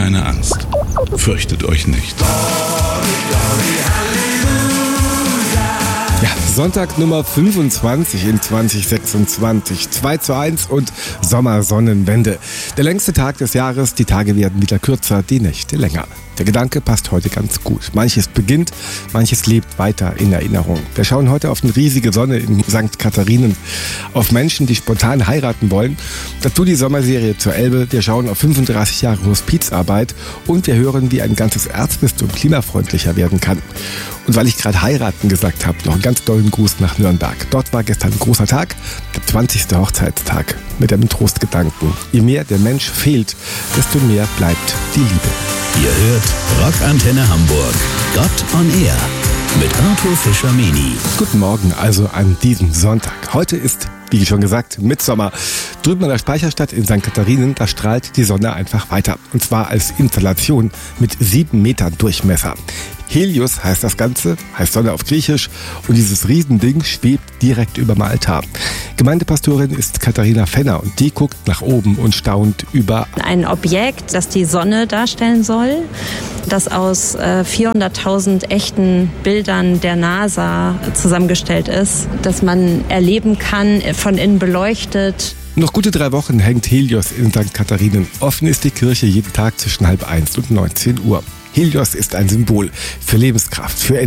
keine Angst. Fürchtet euch nicht. Ja, Sonntag Nummer 25 in 2026. 2:1 und Sommersonnenwende. Der längste Tag des Jahres, die Tage werden wieder kürzer, die Nächte länger. Der Gedanke passt heute ganz gut. Manches beginnt, manches lebt weiter in Erinnerung. Wir schauen heute auf eine riesige Sonne in St. Katharinen, auf Menschen, die spontan heiraten wollen. Dazu die Sommerserie zur Elbe. Wir schauen auf 35 Jahre Hospizarbeit und wir hören, wie ein ganzes Erzbistum klimafreundlicher werden kann. Und weil ich gerade heiraten gesagt habe, noch einen ganz dollen Gruß nach Nürnberg. Dort war gestern ein großer Tag, der 20. Hochzeitstag, mit einem Trostgedanken. Je mehr der Mensch fehlt, desto mehr bleibt die Liebe. Ihr hört Rockantenne Hamburg, Gott on Air mit Arthur Fischer-Meni. Guten Morgen also an diesem Sonntag. Heute ist, wie schon gesagt, Mittsommer. Drüben an der Speicherstadt in St. Katharinen, da strahlt die Sonne einfach weiter. Und zwar als Installation mit 7 Metern Durchmesser. Helios heißt das Ganze, heißt Sonne auf Griechisch, und dieses Riesending schwebt direkt über dem Altar. Gemeindepastorin ist Katharina Fenner und die guckt nach oben und staunt über ein Objekt, das die Sonne darstellen soll, das aus 400.000 echten Bildern der NASA zusammengestellt ist, das man erleben kann, von innen beleuchtet. Noch gute 3 Wochen hängt Helios in St. Katharinen. Offen ist die Kirche jeden Tag zwischen 12:30 und 19 Uhr. Helios ist ein Symbol für Lebenskraft, für